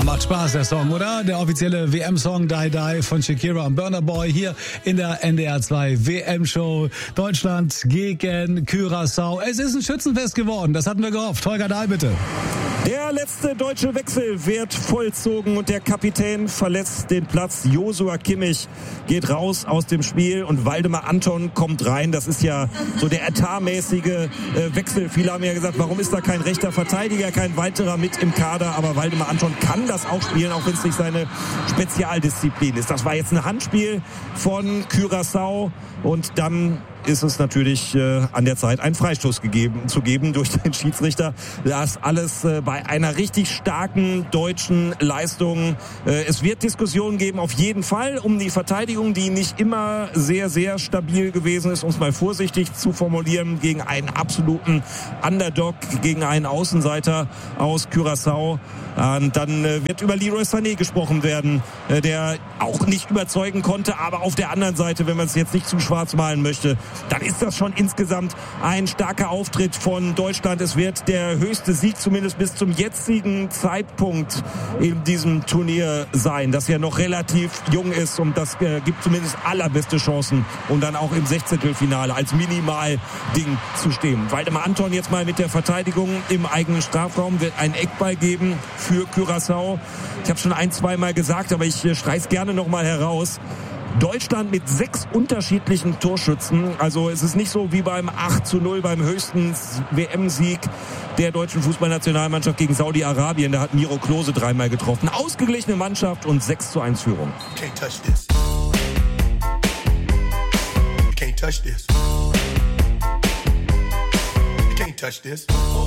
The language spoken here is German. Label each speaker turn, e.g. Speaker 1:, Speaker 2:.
Speaker 1: Macht Spaß, der Song, oder? Der offizielle WM-Song Die Die von Shakira und Burna Boy hier in der NDR 2 WM-Show. Deutschland gegen Curaçao. Es ist ein Schützenfest geworden, das hatten wir gehofft. Holger Dahl, bitte.
Speaker 2: Der letzte deutsche Wechsel wird vollzogen und der Kapitän verlässt den Platz. Joshua Kimmich geht raus aus dem Spiel und Waldemar Anton kommt rein. Das ist ja so der etatmäßige Wechsel. Viele haben ja gesagt, warum ist da kein rechter Verteidiger, kein weiterer mit im Kader? Aber Waldemar Anton kann das auch spielen, auch wenn es nicht seine Spezialdisziplin ist. Das war jetzt ein Handspiel von Curaçao und dann ist es natürlich an der Zeit, einen Freistoß zu geben durch den Schiedsrichter. Das alles bei einer richtig starken deutschen Leistung. Es wird Diskussionen geben, auf jeden Fall, um die Verteidigung, die nicht immer sehr, sehr stabil gewesen ist, um es mal vorsichtig zu formulieren, gegen einen absoluten Underdog, gegen einen Außenseiter aus Curaçao. Und dann wird über Leroy Sané gesprochen werden, der auch nicht überzeugen konnte. Aber auf der anderen Seite, wenn man es jetzt nicht zu schwarz malen möchte, dann ist das schon insgesamt ein starker Auftritt von Deutschland. Es wird der höchste Sieg zumindest bis zum jetzigen Zeitpunkt in diesem Turnier sein, das ja noch relativ jung ist und das gibt zumindest allerbeste Chancen, um dann auch im 16. als Minimal-Ding zu stehen. Waldemar Anton jetzt mal mit der Verteidigung im eigenen Strafraum, wird einen Eckball geben für Curaçao. Ich habe schon 1-2 Mal gesagt, aber ich streiche es gerne nochmal heraus. Deutschland mit 6 unterschiedlichen Torschützen. Also es ist nicht so wie beim 8-0 beim höchsten WM-Sieg der deutschen Fußballnationalmannschaft gegen Saudi-Arabien. Da hat Miro Klose 3-mal getroffen. Ausgeglichene Mannschaft und 6-1 Führung.
Speaker 3: Can't touch this. Can't touch this. Can't touch this.